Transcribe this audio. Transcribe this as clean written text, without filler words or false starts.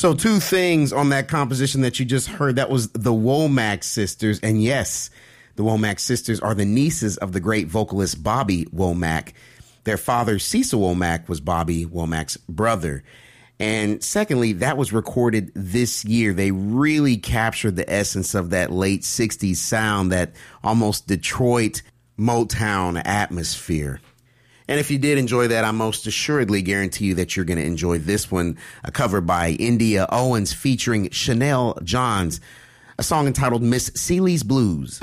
So two things on that composition that you just heard. That was the Womack sisters. And yes, the Womack sisters are the nieces of the great vocalist Bobby Womack. Their father, Cecil Womack, was Bobby Womack's brother. And secondly, that was recorded this year. They really captured the essence of that late 60s sound, that almost Detroit Motown atmosphere. And if you did enjoy that, I most assuredly guarantee you that you're going to enjoy this one, a cover by India Owens featuring Chanel Johns, a song entitled Miss Seeley's Blues.